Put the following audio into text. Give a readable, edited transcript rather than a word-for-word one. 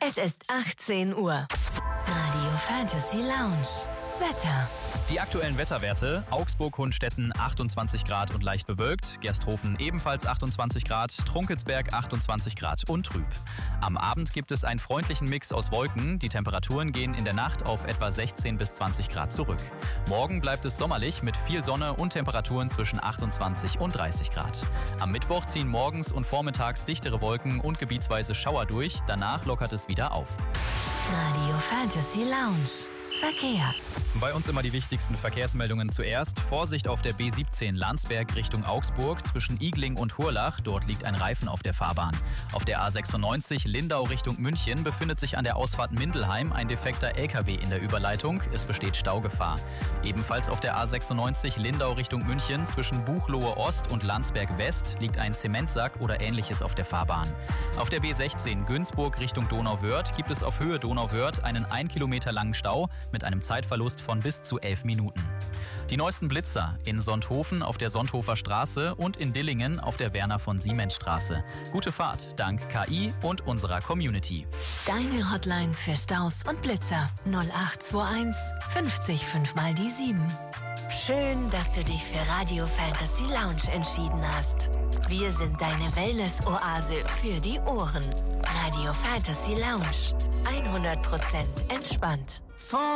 Es ist 18 Uhr. Radio Fantasy Lounge. Wetter. Die aktuellen Wetterwerte: Augsburg-Hundstetten 28 Grad und leicht bewölkt, Gersthofen ebenfalls 28 Grad, Trunkelsberg 28 Grad und trüb. Am Abend gibt es einen freundlichen Mix aus Wolken, die Temperaturen gehen in der Nacht auf etwa 16 bis 20 Grad zurück. Morgen bleibt es sommerlich mit viel Sonne und Temperaturen zwischen 28 und 30 Grad. Am Mittwoch ziehen morgens und vormittags dichtere Wolken und gebietsweise Schauer durch, danach lockert es wieder auf. Radio Fantasy Lounge. Verkehr. Bei uns immer die wichtigsten Verkehrsmeldungen zuerst. Vorsicht auf der B17 Landsberg Richtung Augsburg zwischen Igling und Hurlach. Dort liegt ein Reifen auf der Fahrbahn. Auf der A96 Lindau Richtung München befindet sich an der Ausfahrt Mindelheim ein defekter LKW in der Überleitung. Es besteht Staugefahr. Ebenfalls auf der A96 Lindau Richtung München zwischen Buchloe Ost und Landsberg West liegt ein Zementsack oder Ähnliches auf der Fahrbahn. Auf der B16 Günzburg Richtung Donauwörth gibt es auf Höhe Donauwörth einen 1 Kilometer langen Stau mit einem Zeitverlust von bis zu 11 Minuten. Die neuesten Blitzer in Sonthofen auf der Sonthofer Straße und in Dillingen auf der Werner von Siemens Straße. Gute Fahrt dank KI und unserer Community. Deine Hotline für Staus und Blitzer 0821 50 5 mal die 7. Schön, dass du dich für Radio Fantasy Lounge entschieden hast. Wir sind deine Wellness-Oase für die Ohren. Radio Fantasy Lounge. 100% entspannt.